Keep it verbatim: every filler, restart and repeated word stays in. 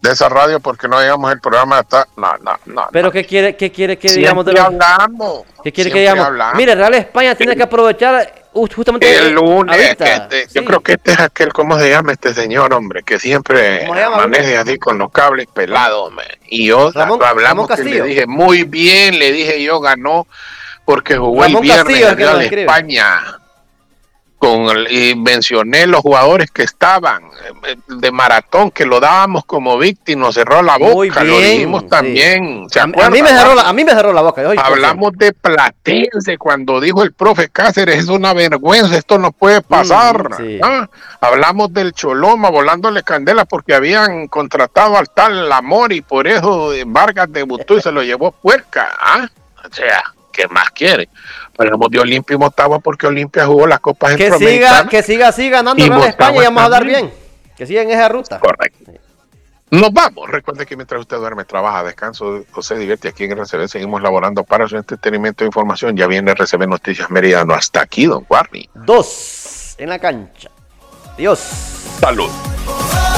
de esa radio porque no digamos el programa está. No, no, no. Pero no. ¿qué quiere, qué quiere que Siempre digamos de los... hablamos. ¿Qué quiere Siempre que digamos? hablamos. Mire, Real España tiene que aprovechar justamente el lunes. ahorita. Este, Sí. Yo creo que este es aquel, ¿cómo se llama este señor, hombre? Que siempre ¿Cómo se llama, amanece así con los cables pelados, hombre. Y yo Ramón- hablamos Ramón que Castillo. le dije, muy bien, le dije yo, ganó porque jugó Ramón el viernes Castillo es en que nos Real escribe. España. Con el, y mencioné los jugadores que estaban eh, de maratón, que lo dábamos como víctima, nos cerró la boca, Muy bien, lo dijimos sí. también. ¿Se A, acuerda, a mí me cerró Juan? la, a mí me cerró la boca. Yo soy Hablamos de Platense cuando dijo el profe Cáceres, es una vergüenza, esto no puede pasar. Mm, sí. ¿Ah? Hablamos del Choloma volándole candela porque habían contratado al tal Amor y por eso Vargas debutó y se lo llevó puerca. ¿Ah? O sea, ¿qué más quiere? Hablamos de Olimpia y Motagua porque Olimpia jugó las copas Que siga, centroamericanas. que siga así ganando Y Real España y Motagua vamos a dar también. bien. Que siga en esa ruta. Correcto. Nos vamos. Recuerde que mientras usted duerme, trabaja, descansa o se divierte aquí en R C B, seguimos laborando para su entretenimiento e información. Ya viene R C B Noticias Meridiano. Hasta aquí, don Warney. Dos en la cancha. Dios. Salud.